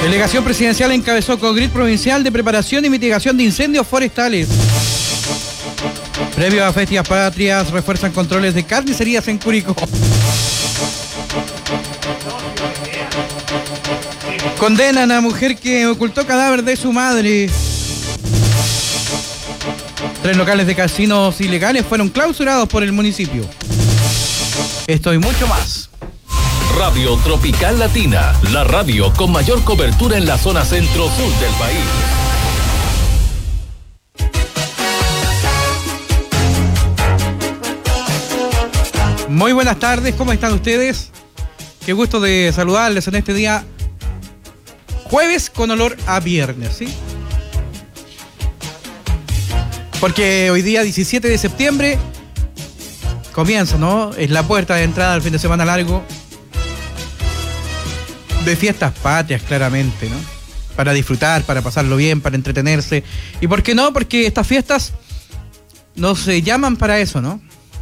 Delegación presidencial encabezó Cogrid Provincial de Preparación y Mitigación de Incendios Forestales. Previo a Festias Patrias, refuerzan controles de carnicerías en Curicó. Condenan a mujer que ocultó cadáver de su madre. 3 locales de casinos ilegales fueron clausurados por el municipio. Esto y mucho más. Radio Tropical Latina, la radio con mayor cobertura en la zona centro-sur del país. Muy buenas tardes, ¿cómo están ustedes? Qué gusto de saludarles en este día jueves con olor a viernes, ¿sí? Porque hoy día 17 de septiembre comienza, ¿no? Es la puerta de entrada al fin de semana largo de fiestas patrias, claramente, ¿no? Para disfrutar, para pasarlo bien, para entretenerse. ¿Y por qué no? Porque estas fiestas nos llaman para eso, ¿no?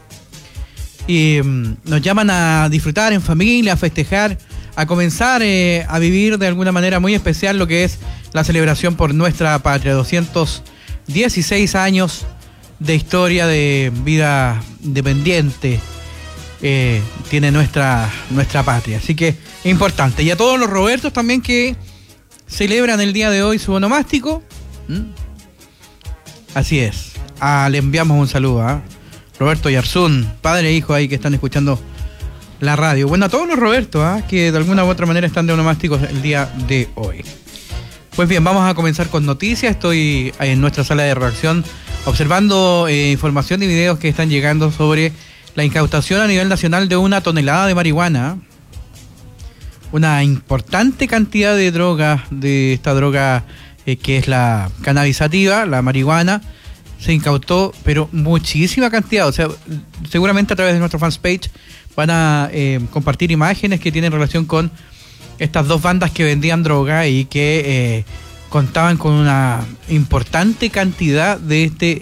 Y nos llaman a disfrutar en familia, a festejar, a comenzar a vivir de alguna manera muy especial lo que es la celebración por nuestra patria. 216 años de historia de vida independiente tiene nuestra patria. Así que importante. Y a todos los Robertos también que celebran el día de hoy su onomástico. Así es. Le enviamos un saludo a Roberto Yarzún, padre e hijo ahí que están escuchando la radio. Bueno, a todos los Robertos que de alguna u otra manera están de onomásticos el día de hoy. Pues bien, vamos a comenzar con noticias. Estoy en nuestra sala de redacción observando información y videos que están llegando sobre la incautación a nivel nacional de 1 tonelada de marihuana. Una importante cantidad de droga, de esta droga que es la cannabisativa, la marihuana, se incautó, pero muchísima cantidad. O sea, seguramente a través de nuestro fanpage van a compartir imágenes que tienen relación con estas dos bandas que vendían droga y que contaban con una importante cantidad de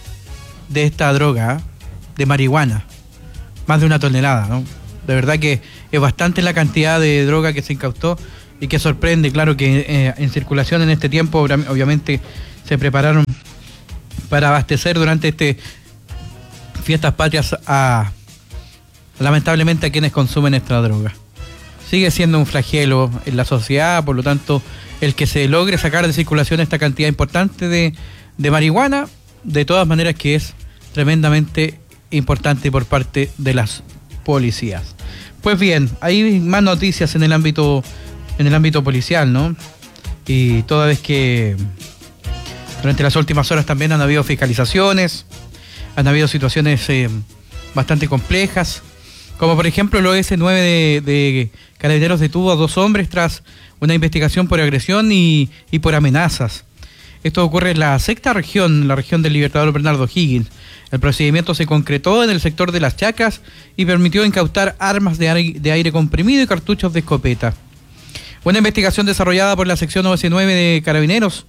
esta droga, de marihuana. Más de 1 tonelada, ¿no? De verdad que es bastante la cantidad de droga que se incautó y que sorprende. Claro que en circulación en este tiempo obviamente se prepararon para abastecer durante fiestas patrias lamentablemente a quienes consumen esta droga. Sigue siendo un flagelo en la sociedad, por lo tanto, el que se logre sacar de circulación esta cantidad importante de marihuana, de todas maneras que es tremendamente importante por parte de las policías. Pues bien, hay más noticias en el ámbito policial, ¿no? Y toda vez que durante las últimas horas también han habido fiscalizaciones, han habido situaciones bastante complejas, como por ejemplo el OS9 de Carabineros detuvo a 2 hombres tras una investigación por agresión y por amenazas. Esto ocurre en la 6ª región, la región del Libertador Bernardo Higgins. El procedimiento se concretó en el sector de Las Chacras y permitió incautar armas de aire comprimido y cartuchos de escopeta. Una investigación desarrollada por la sección OS9 de Carabineros,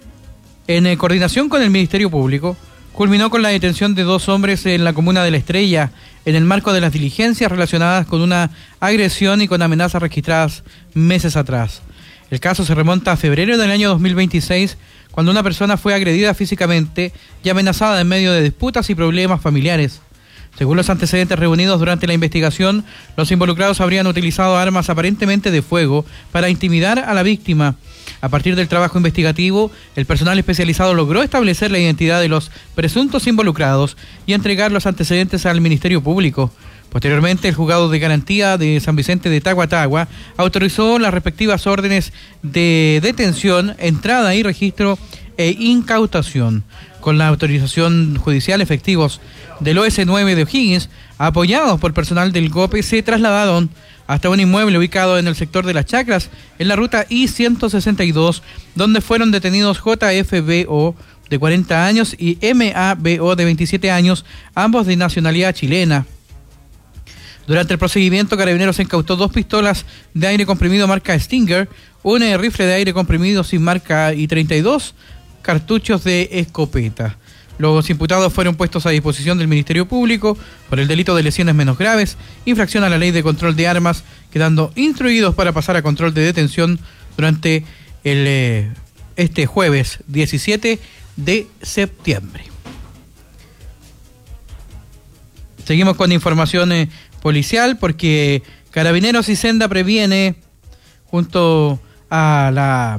en coordinación con el Ministerio Público, culminó con la detención de 2 hombres en la comuna de La Estrella, en el marco de las diligencias relacionadas con una agresión y con amenazas registradas meses atrás. El caso se remonta a febrero del año 2026, cuando una persona fue agredida físicamente y amenazada en medio de disputas y problemas familiares. Según los antecedentes reunidos durante la investigación, los involucrados habrían utilizado armas aparentemente de fuego para intimidar a la víctima. A partir del trabajo investigativo, el personal especializado logró establecer la identidad de los presuntos involucrados y entregar los antecedentes al Ministerio Público. Posteriormente, el juzgado de garantía de San Vicente de Tagua autorizó las respectivas órdenes de detención, entrada y registro e incautación. Con la autorización judicial, efectivos del OS9 de O'Higgins, apoyados por personal del GOPE, se trasladaron hasta un inmueble ubicado en el sector de Las Chacras, en la ruta I-162, donde fueron detenidos JFBO, de 40 años, y MABO, de 27 años, ambos de nacionalidad chilena. Durante el procedimiento, Carabineros incautó 2 pistolas de aire comprimido marca Stinger, un rifle de aire comprimido sin marca y 32 cartuchos de escopeta. Los imputados fueron puestos a disposición del Ministerio Público por el delito de lesiones menos graves, infracción a la ley de control de armas, quedando instruidos para pasar a control de detención durante este jueves 17 de septiembre. Seguimos con información policial porque Carabineros y Senda Previene, junto a la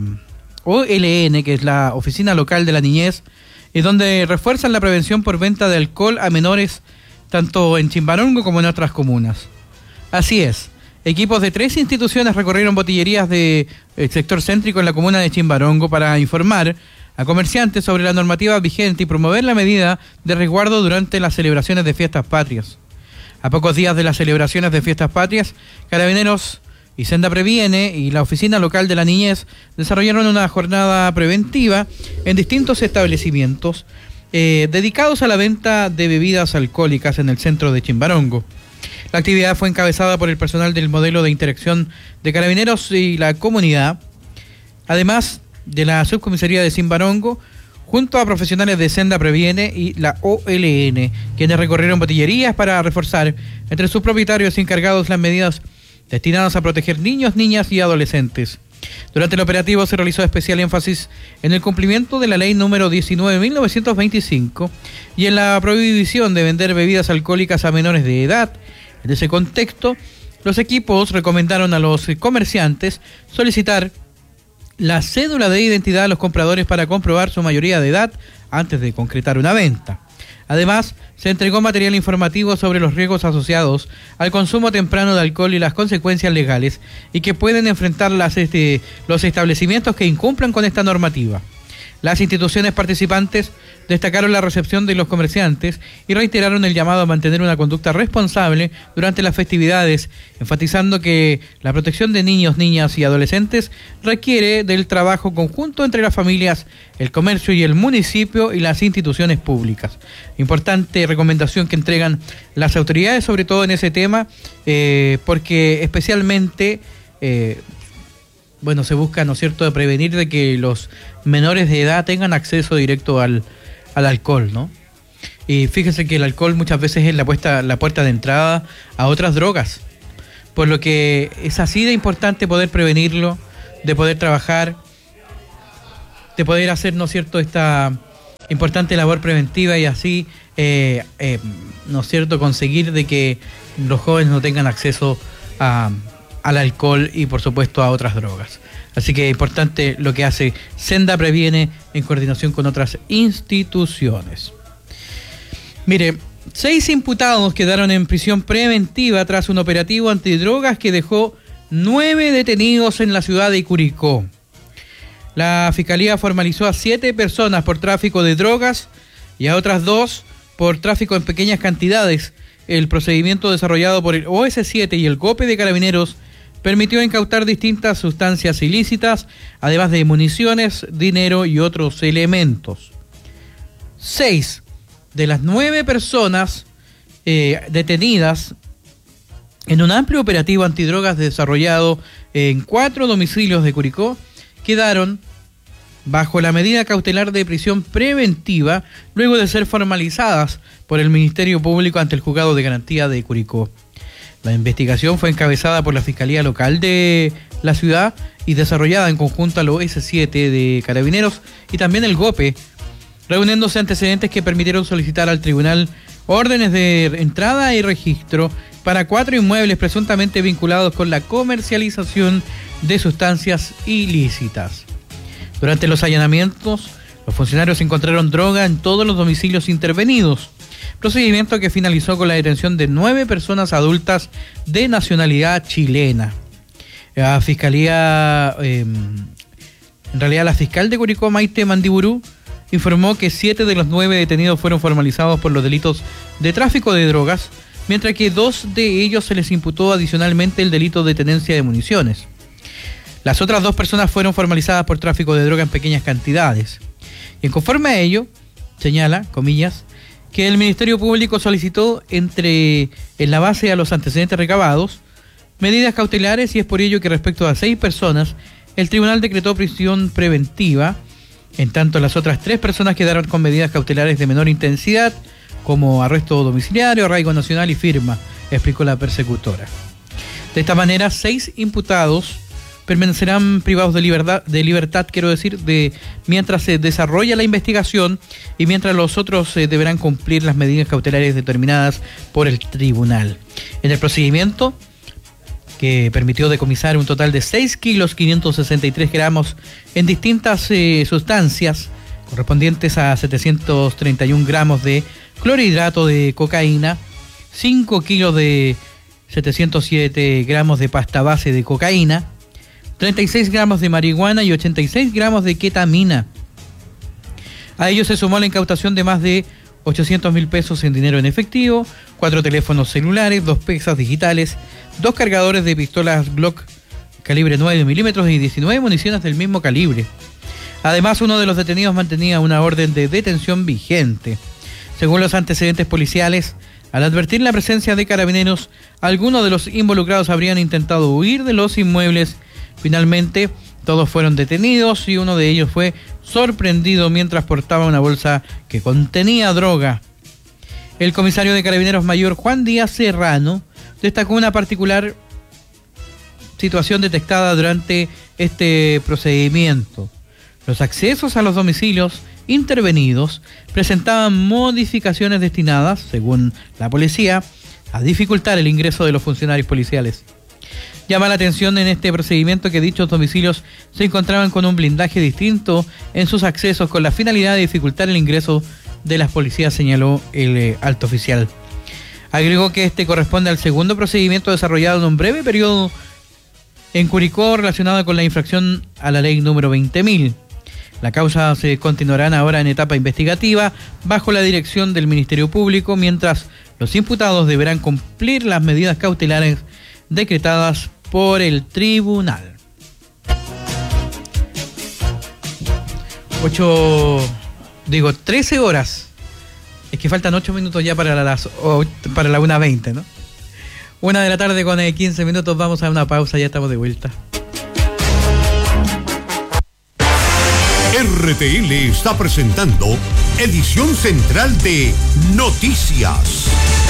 OLN, que es la Oficina Local de la Niñez, donde refuerzan la prevención por venta de alcohol a menores tanto en Chimbarongo como en otras comunas. Así es, equipos de 3 instituciones recorrieron botillerías del sector céntrico en la comuna de Chimbarongo para informar a comerciantes sobre la normativa vigente y promover la medida de resguardo durante las celebraciones de fiestas patrias. A pocos días de las celebraciones de fiestas patrias, Carabineros y Senda Previene y la Oficina Local de la Niñez desarrollaron una jornada preventiva en distintos establecimientos dedicados a la venta de bebidas alcohólicas en el centro de Chimbarongo. La actividad fue encabezada por el personal del modelo de interacción de Carabineros y la comunidad, además de la subcomisaría de Chimbarongo, junto a profesionales de Senda Previene y la OLN, quienes recorrieron botillerías para reforzar entre sus propietarios y encargados las medidas destinadas a proteger niños, niñas y adolescentes. Durante el operativo se realizó especial énfasis en el cumplimiento de la ley número 19.1925 y en la prohibición de vender bebidas alcohólicas a menores de edad. En ese contexto, los equipos recomendaron a los comerciantes solicitar la cédula de identidad a los compradores para comprobar su mayoría de edad antes de concretar una venta. Además, se entregó material informativo sobre los riesgos asociados al consumo temprano de alcohol y las consecuencias legales y que pueden enfrentar los establecimientos que incumplan con esta normativa. Las instituciones participantes destacaron la recepción de los comerciantes y reiteraron el llamado a mantener una conducta responsable durante las festividades, enfatizando que la protección de niños, niñas y adolescentes requiere del trabajo conjunto entre las familias, el comercio y el municipio y las instituciones públicas. Importante recomendación que entregan las autoridades, sobre todo en ese tema, porque especialmente se busca, ¿no es cierto?, de prevenir de que los menores de edad tengan acceso directo al alcohol, ¿no? Y fíjense que el alcohol muchas veces es la puerta de entrada a otras drogas, por lo que es así de importante poder prevenirlo, de poder trabajar, de poder hacer, ¿no es cierto?, esta importante labor preventiva y así, ¿no es cierto?, conseguir de que los jóvenes no tengan acceso al alcohol y por supuesto a otras drogas. Así que es importante lo que hace Senda Previene en coordinación con otras instituciones. Mire, 6 imputados quedaron en prisión preventiva tras un operativo antidrogas que dejó 9 detenidos en la ciudad de Curicó. La Fiscalía formalizó a 7 personas por tráfico de drogas y a otras 2 por tráfico en pequeñas cantidades. El procedimiento desarrollado por el OS7 y el GOPE de Carabineros permitió incautar distintas sustancias ilícitas, además de municiones, dinero y otros elementos. 6 de las 9 personas detenidas en un amplio operativo antidrogas desarrollado en 4 domicilios de Curicó quedaron bajo la medida cautelar de prisión preventiva luego de ser formalizadas por el Ministerio Público ante el Juzgado de Garantía de Curicó. La investigación fue encabezada por la Fiscalía Local de la ciudad y desarrollada en conjunto al OS7 de Carabineros y también el GOPE, reuniéndose antecedentes que permitieron solicitar al tribunal órdenes de entrada y registro para 4 inmuebles presuntamente vinculados con la comercialización de sustancias ilícitas. Durante los allanamientos, los funcionarios encontraron droga en todos los domicilios intervenidos, procedimiento que finalizó con la detención de 9 personas adultas de nacionalidad chilena. La Fiscalía, la fiscal de Curicó, Maite Mandiburú, informó que 7 de los 9 detenidos fueron formalizados por los delitos de tráfico de drogas, mientras que 2 de ellos se les imputó adicionalmente el delito de tenencia de municiones. Las otras 2 personas fueron formalizadas por tráfico de droga en pequeñas cantidades. Y conforme a ello, señala, comillas, que el Ministerio Público solicitó en la base a los antecedentes recabados medidas cautelares y es por ello que respecto a 6 personas el tribunal decretó prisión preventiva, en tanto las otras 3 personas quedaron con medidas cautelares de menor intensidad como arresto domiciliario, arraigo nacional y firma, explicó la persecutora. De esta manera, 6 imputados permanecerán privados de libertad, mientras se desarrolla la investigación y mientras los otros deberán cumplir las medidas cautelares determinadas por el tribunal. En el procedimiento, que permitió decomisar un total de 6 kilos 563 gramos en distintas sustancias, correspondientes a 731 gramos de clorhidrato de cocaína, 5 kilos de 707 gramos de pasta base de cocaína, 36 gramos de marihuana y 86 gramos de ketamina. A ello se sumó la incautación de más de 800.000 pesos en dinero en efectivo, 4 teléfonos celulares, 2 pesas digitales, 2 cargadores de pistolas Glock calibre 9 milímetros y 19 municiones del mismo calibre. Además, uno de los detenidos mantenía una orden de detención vigente. Según los antecedentes policiales, al advertir la presencia de carabineros, algunos de los involucrados habrían intentado huir de los inmuebles. Finalmente, todos fueron detenidos y uno de ellos fue sorprendido mientras portaba una bolsa que contenía droga. El comisario de Carabineros Mayor Juan Díaz Serrano destacó una particular situación detectada durante este procedimiento. Los accesos a los domicilios intervenidos presentaban modificaciones destinadas, según la policía, a dificultar el ingreso de los funcionarios policiales. Llama la atención en este procedimiento que dichos domicilios se encontraban con un blindaje distinto en sus accesos con la finalidad de dificultar el ingreso de las policías, señaló el alto oficial. Agregó que este corresponde al segundo procedimiento desarrollado en un breve periodo en Curicó relacionado con la infracción a la ley número 20.000. La causa se continuará ahora en etapa investigativa bajo la dirección del Ministerio Público, mientras los imputados deberán cumplir las medidas cautelares decretadas por el tribunal. 13 horas. Es que faltan 8 minutos ya para la 1:20, ¿no? 1 de la tarde con 15 minutos, vamos a una pausa, ya estamos de vuelta. RTL está presentando edición central de Noticias.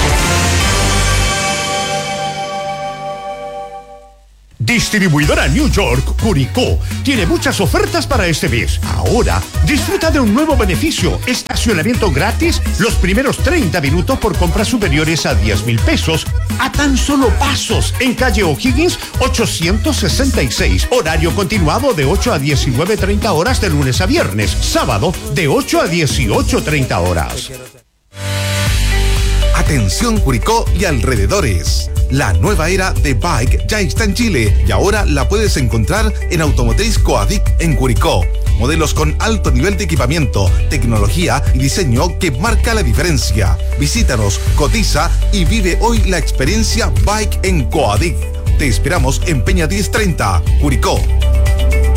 Distribuidora New York, Curicó, tiene muchas ofertas para este mes. Ahora, disfruta de un nuevo beneficio: estacionamiento gratis los primeros 30 minutos por compras superiores a 10,000 pesos, a tan solo pasos, en calle O'Higgins 866. Horario continuado de 8 a 19:30 horas de lunes a viernes. Sábado de 8 a 18:30 horas. Atención Curicó y alrededores. La nueva era de Bike ya está en Chile y ahora la puedes encontrar en Automotriz Coadic en Curicó. Modelos con alto nivel de equipamiento, tecnología y diseño que marca la diferencia. Visítanos, cotiza y vive hoy la experiencia Bike en Coadic. Te esperamos en Peña 1030, Curicó.